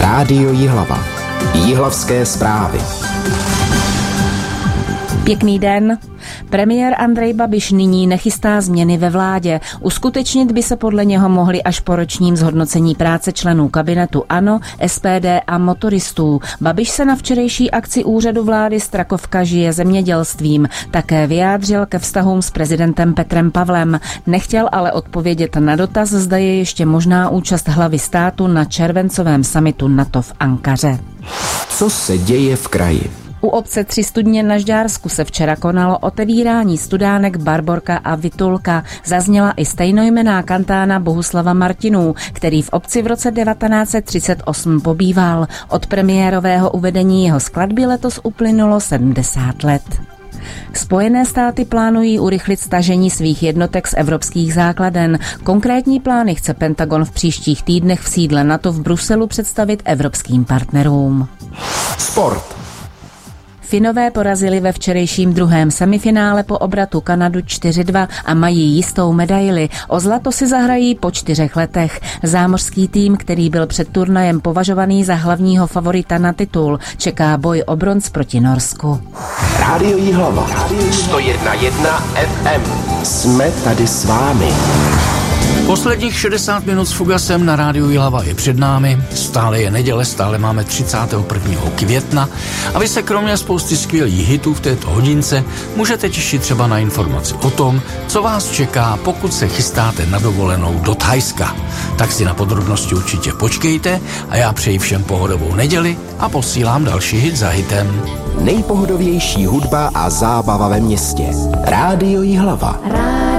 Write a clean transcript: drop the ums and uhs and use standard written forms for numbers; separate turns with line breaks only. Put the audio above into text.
Rádio Jihlava. Jihlavské zprávy.
Pěkný den. Premiér Andrej Babiš nyní nechystá změny ve vládě. Uskutečnit by se podle něho mohly až po ročním zhodnocení práce členů kabinetu ANO, SPD a motoristů. Babiš se na včerejší akci úřadu vlády Strakovka žije zemědělstvím také vyjádřil ke vztahům s prezidentem Petrem Pavlem. Nechtěl ale odpovědět na dotaz, zda je ještě možná účast hlavy státu na červencovém summitu NATO v Ankaře.
Co se děje v kraji?
U obce 3 Studně na Žďársku se včera konalo otevírání studánek Barborka a Vitulka. Zazněla i stejnojmenná kantána Bohuslava Martinů, který v obci v roce 1938 pobýval. Od premiérového uvedení jeho skladby letos uplynulo 70 let. Spojené státy plánují urychlit stažení svých jednotek z evropských základen. Konkrétní plány chce Pentagon v příštích týdnech v sídle NATO v Bruselu představit evropským partnerům.
Sport.
Finové porazili ve včerejším druhém semifinále po obratu Kanadu 4-2 a mají jistou medaili. O zlato si zahrají po 4 letech. Zámořský tým, který byl před turnajem považovaný za hlavního favorita na titul, čeká boj o bronz proti Norsku.
Rádio Jihlava. 101,1 FM. Jsme tady s vámi.
Posledních 60 minut s Fugasem na rádiu Jihlava je před námi. Stále je neděle, stále máme 31. května a vy se kromě spousty skvělých hitů v této hodince můžete těšit třeba na informaci o tom, co vás čeká, pokud se chystáte na dovolenou do Thajska. Tak si na podrobnosti určitě počkejte a já přeji všem pohodovou neděli a posílám další hit za hitem.
Nejpohodovější hudba a zábava ve městě. Rádio Jihlava.